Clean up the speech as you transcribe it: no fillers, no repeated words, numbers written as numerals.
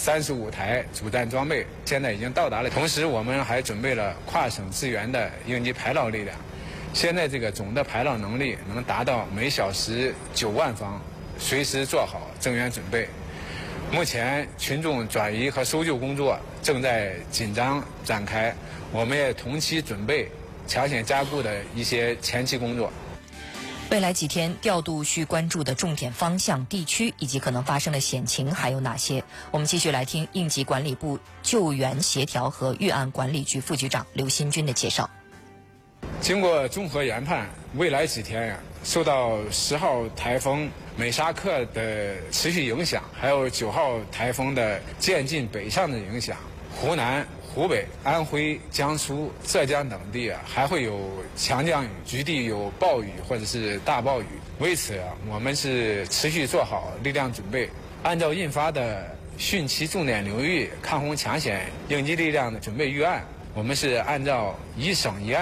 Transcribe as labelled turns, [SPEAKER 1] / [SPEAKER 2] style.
[SPEAKER 1] 35台主战装备，现在已经到达了。同时，我们还准备了跨省支援的应急排涝力量。现在这个总的排涝能力能达到每小时9万方，随时做好增援准备。目前群众转移和搜救工作正在紧张展开，我们也同期准备抢险加固的一些前期工作。
[SPEAKER 2] 未来几天调度需关注的重点方向、地区以及可能发生的险情还有哪些？我们继续来听应急管理部救援协调和预案管理局副局长刘新军的介绍。
[SPEAKER 1] 经过综合研判，未来几天受到10号台风美沙克的持续影响，还有9号台风的渐进北上的影响，湖南、湖北、安徽、江苏、浙江等地还会有强降雨，局地有暴雨或者是大暴雨。为此我们是持续做好力量准备，按照印发的汛期重点流域抗洪抢险应急力量的准备预案，我们是按照一省一案